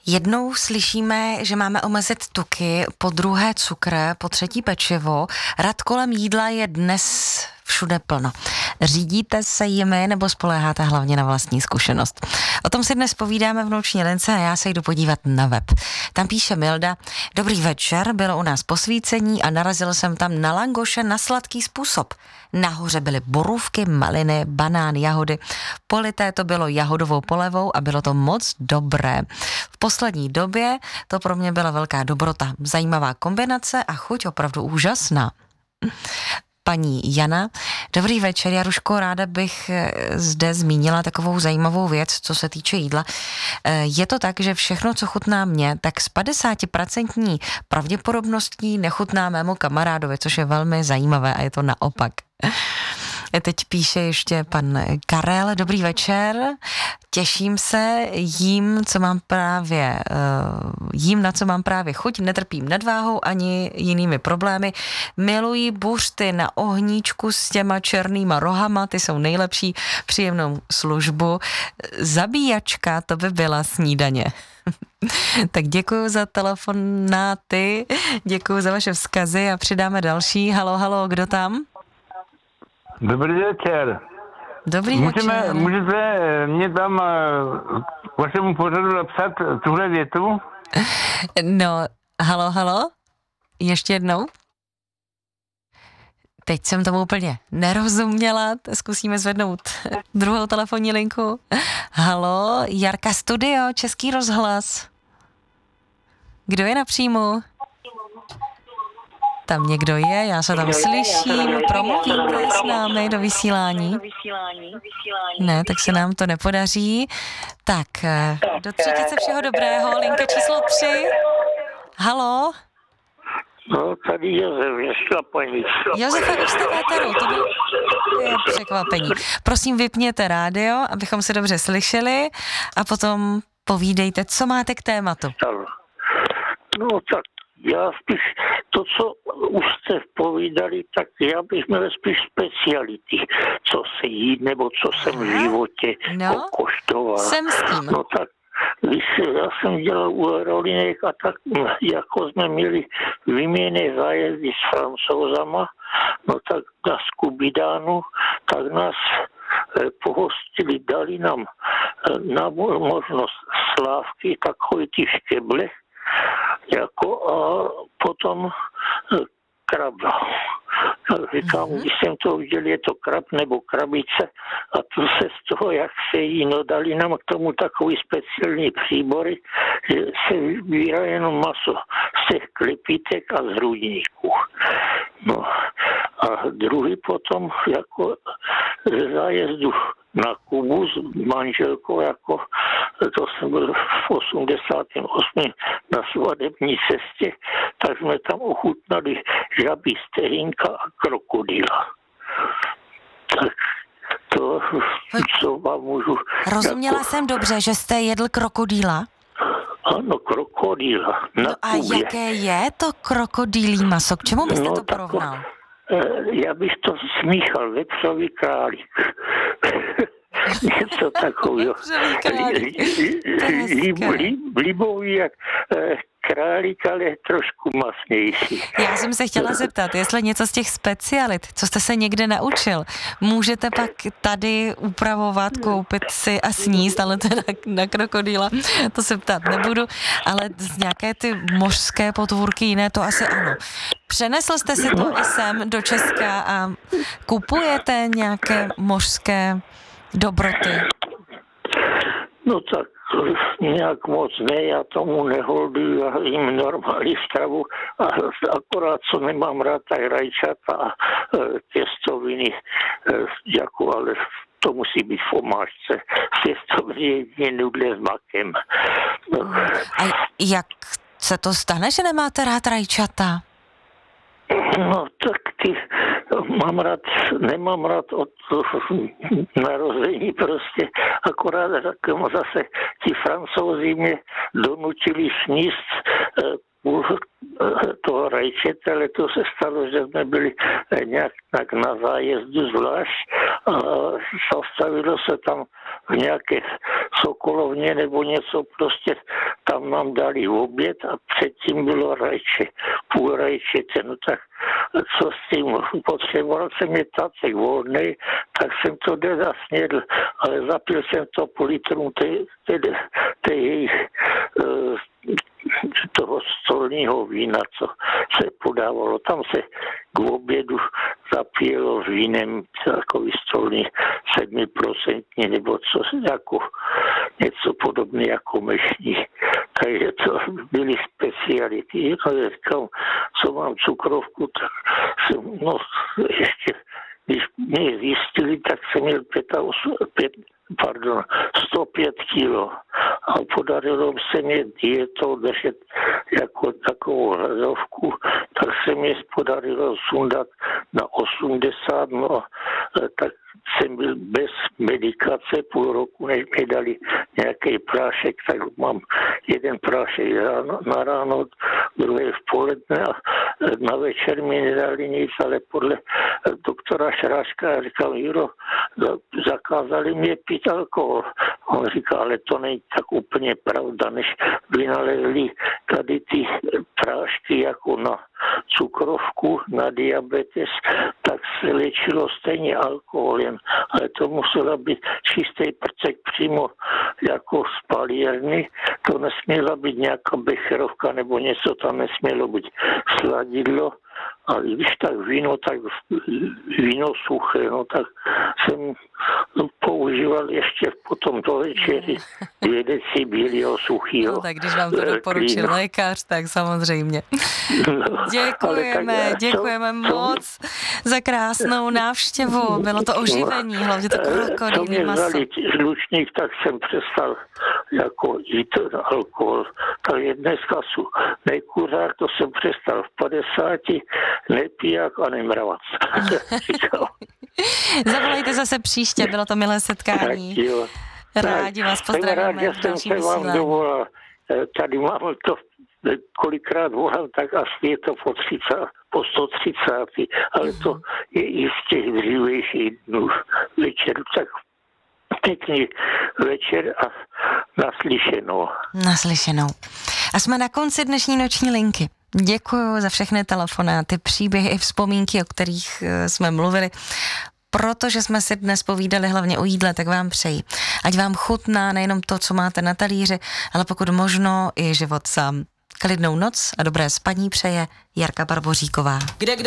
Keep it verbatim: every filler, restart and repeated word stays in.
Jednou slyšíme, že máme omezit tuky, po druhé cukr, po třetí pečivo. Rad kolem jídla je dnes všude plno. Řídíte se jimi nebo spoléháte hlavně na vlastní zkušenost? O tom si dnes povídáme v noční lince a já se jdu podívat na web. Tam píše Milda: dobrý večer, bylo u nás posvícení a narazil jsem tam na langoše na sladký způsob. Nahoře byly borůvky, maliny, banán, jahody. Polité to bylo jahodovou polevou a bylo to moc dobré. V poslední době to pro mě byla velká dobrota. Zajímavá kombinace a chuť opravdu úžasná. Paní Jana: dobrý večer, Jaruško, ráda bych zde zmínila takovou zajímavou věc, co se týče jídla. Je to tak, že všechno, co chutná mně, tak s padesátiprocentní pravděpodobností nechutná mému kamarádovi, což je velmi zajímavé a je to naopak. Teď píše ještě pan Karel: dobrý večer, těším se, jím, co mám právě, jím, na co mám právě chuť, netrpím nadváhou ani jinými problémy. Miluji buřty na ohníčku s těma černýma rohama, ty jsou nejlepší, příjemnou službu. Zabíjačka, to by byla snídaně. Tak děkuju za telefonáty, děkuju za vaše vzkazy a přidáme další. Halo, halo, kdo tam? Dobrý večer. Dobrý Můžeme, večer. Můžete mě tam k vašemu pořadu napsat tuhle větu? No, halo, halo? Ještě jednou? Teď jsem tomu úplně nerozuměla, zkusíme zvednout druhou telefonní linku. Halo, Jarka Studio, Český rozhlas. Kdo je na příjmu? Tam někdo je, já se tam slyším, promluvíte s námi do vysílání? Ne, tak se nám to nepodaří. Tak, do třetice všeho dobrého, linka číslo tři. Halo? No, tady Josef, nešlapaní. Josefa, už jste v éteru, to bylo je překvapení. Prosím, vypněte rádio, abychom se dobře slyšeli a potom povídejte, co máte k tématu. No tak já spíš to, co už jste povídali, tak já bych měl spíš speciality, co se jí, nebo co jsem v životě no, pokoštoval. Jsem s tím. No tak, když já jsem dělal u aerolinek a tak, jako jsme měli výměnné zájezdy s Francouzama, no tak na Skubidánu, tak nás pohostili, dali nám na možnost slávky, takové ty škeble, jako a potom kraba. Říkám, když jsem to viděl, je to krab nebo krabice a tu se z toho, jak se jí, no dali nám k tomu takový speciální příbory, že se vybírá jenom maso z těch klepitek a z hrudníků. No a druhý potom jako ze zájezdu na Kubu s manželkou, jako to jsem byl v osmdesátém osmém na svadební cestě, tak jsme tam ochutnali žabí stehínka a krokodýla. Tak to, co vám můžu... Rozuměla jako... jsem dobře, že jste jedl krokodýla? Ano, krokodýla. Na No a Kubě. jaké je to krokodýlí maso? K čemu byste no, to porovnal? Já bych to smíchal, vepřový králík. Něco takového. Libový jak králík, ale trošku masnější. Já jsem se chtěla zeptat, jestli něco z těch specialit, co jste se někde naučil, můžete pak tady upravovat, koupit si a sníst, ale teda na krokodýla, to se ptát nebudu, ale z nějaké ty mořské potvůrky jiné, to asi ano. Přenesl jste si to i sem do Česka a kupujete nějaké mořské dobroty? No tak nějak moc ne, já tomu neholduju, já jim normální stravu a akorát co nemám rád, tak rajčata a těstoviny, jako, ale to musí být v omáčce. Těstoviny je nudle s makem. No. A jak se to stane, že nemáte rád rajčata? No tak ty mám rád, nemám rád od narození prostě, akorát zase ti Francouzi mě donutili sníst toho rajčete, ale to se stalo, že jsme byli nějak tak na zájezdu zvlášť a zastavilo se tam v nějaké sokolovně nebo něco, prostě tam nám dali oběd a předtím bylo rajče, půl rajčete, no tak co s tím, potřeboval jsem je tacek volnej, tak jsem to teda snědl, ale zapil jsem to po litru té jejich uh, toho stolního vína, co se podávalo. Tam se k obědu zapíjelo s vínem takový stolný sedmiprocentní nebo co, jako něco podobné jako mešní. Takže to byly speciality. No, já říkám, co mám cukrovku, tak jsem, no, ještě, když mě zjistili, tak jsem měl pět, pardon, sto pět kilo. A podarilo se mě dietou držet jako takovou hladovku, tak se mi podarilo sundat na osmdesát, no a tak jsem byl bez medikace půl roku, než mi dali nějaký prášek, tak mám jeden prášek ráno, na ráno, druhý v poledne a na večer mi nedali nic, ale podle doktora Šráška říkal, Juro, zakázali mě pít alkohol. On říkal, ale to není tak úplně pravda, než vynalezli tady ty prášky jako na cukrovku, na diabetes, tak se léčilo stejně alkoholem, ale to musela být čistý prcek přímo jako z palírny, to nesměla být nějaká becherovka nebo něco, tam nesmělo být sladidlo, a když tak víno, tak víno suché, no tak jsem používal ještě potom do večery dvě deci bílého suchýho. No tak když vám to doporučil lékař, tak samozřejmě. No, děkujeme, tak, děkujeme co, moc co, za krásnou návštěvu. Bylo to oživení, hlavně to krokodýlí maso. Co mě vzali žlučník, tak jsem přestal jako jít alkohol. Takže dneska jsou nekuřák, to jsem přestal v padesáti, nepijak a nemravac. Zavolejte zase příště, bylo to milé setkání. Tak, jo. Rádi vás pozdravíme. Rád, že jsem se vám dovolal. Tady mám to, kolikrát volám, tak asi je to po, třicet, po sto třicet, ale to je i z těch dřívějších dnů večer, tak pěkný večer a naslyšenou. Naslyšenou. A jsme na konci dnešní noční linky. Děkuji za všechny telefonáty, příběhy i vzpomínky, o kterých jsme mluvili. Protože jsme si dnes povídali hlavně o jídle, tak vám přeji. Ať vám chutná nejenom to, co máte na talíři, ale pokud možno i život sám. Klidnou noc a dobré spaní přeje Jarka Barboříková. Kde, kde?